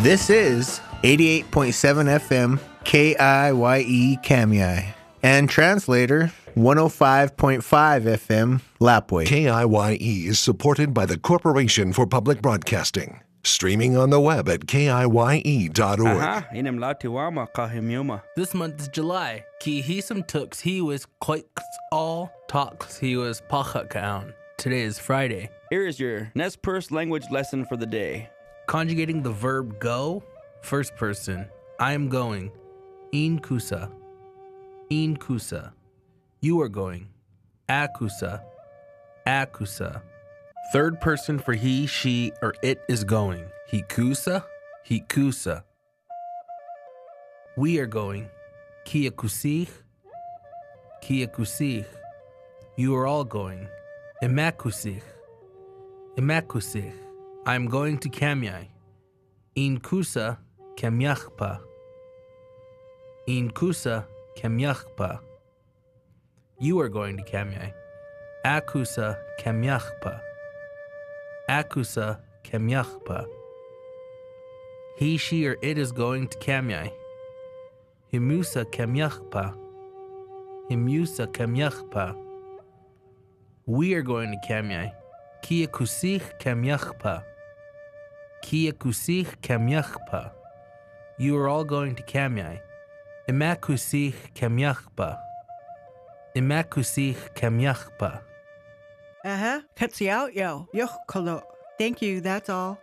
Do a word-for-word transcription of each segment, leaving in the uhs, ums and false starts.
This is eighty-eight point seven F M K I Y E Kamiyai and translator one oh five point five F M Lapwai. K I Y E is supported by the Corporation for Public Broadcasting. Streaming on the web at K I Y E dot org. Aha, inem latiwama kahimyuma. This month is July. Ki hisam tux he was quite all talks he was pachakaun. Today is Friday. Here is your Nez Perce language lesson for the day. Conjugating the verb go, first person. I am going. In kusa. In kusa. You are going. Akusa. Akusa. Third person for he, she, or it is going. Hikusa. Hikusa. We are going. Kiakusich. Kiakusich. You are all going. Imakusich. Imakusich. I am going to Kamiyai. In kusa Kamyachpa. In kusa Kamyachpa. You are going to Kamiyai. Akusa Kamyachpa. Akusa Kamyachpa. He, she, or it is going to Kamiyai. Himusa Kamyachpa. Himusa Kamyachpa. We are going to Kamiyai. Kiakusich Kamyachpa. Kiakusich Kamyachpa. You are all going to Kamiyai. Imakusich Kamyachpa. Imakusich Kamyachpa. Uh-huh. Katsiao yo. Yochkolo. Thank you, that's all.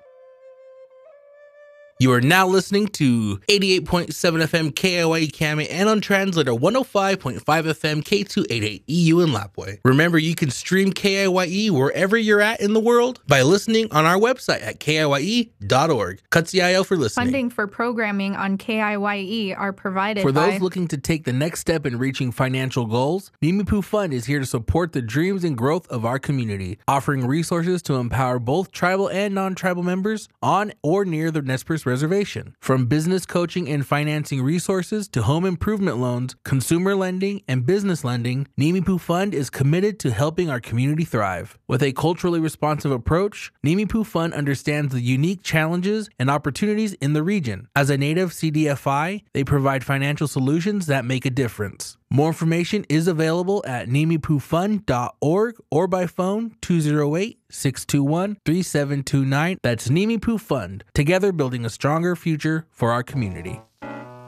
You are now listening to eighty-eight point seven F M K I Y E Kamiyai and on translator one oh five point five F M K two eighty-eight E U in Lapwai. Remember, you can stream K I Y E wherever you're at in the world by listening on our website at K I Y E dot org. Katsiayo for listening. Funding for programming on K I Y E are provided For by... those looking to take the next step in reaching financial goals, Nimipu Fund is here to support the dreams and growth of our community, offering resources to empower both tribal and non-tribal members on or near the Nez Perce Reservation. From business coaching and financing resources to home improvement loans, consumer lending, and business lending, Nimipu Fund is committed to helping our community thrive. With a culturally responsive approach, Nimipu Fund understands the unique challenges and opportunities in the region. As a native C D F I, they provide financial solutions that make a difference. More information is available at nimipu fund dot org or by phone two oh eight, six two one, three seven two nine. That's Nimipu Fund, together building a stronger future for our community.